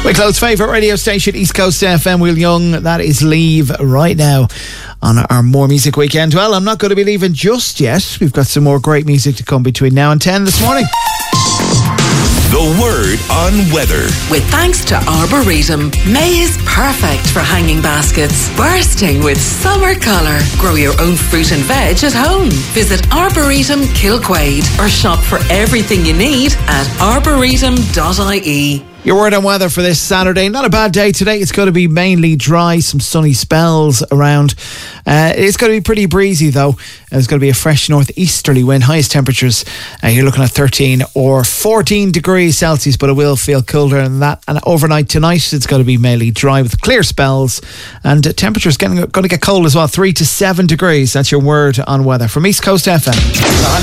Wicklow's favourite radio station, East Coast FM. Will Young, that is Leave right now on our More Music Weekend. Well, I'm not going to be leaving just yet. We've got some more great music to come between now and 10 this morning. The Word on Weather. With thanks to Arboretum. May is perfect for hanging baskets, bursting with summer colour. Grow your own fruit and veg at home. Visit Arboretum Kilquade or shop for everything you need at arboretum.ie. Your word on weather for this Saturday. Not a bad day today. It's going to be mainly dry, some sunny spells around. It's going to be pretty breezy though. There's going to be a fresh northeasterly wind. Highest temperatures, you're looking at 13 or 14 degrees Celsius, but it will feel colder than that. And overnight tonight, it's going to be mainly dry with clear spells. And temperatures going to get cold as well, 3 to 7 degrees. That's your word on weather from East Coast FM.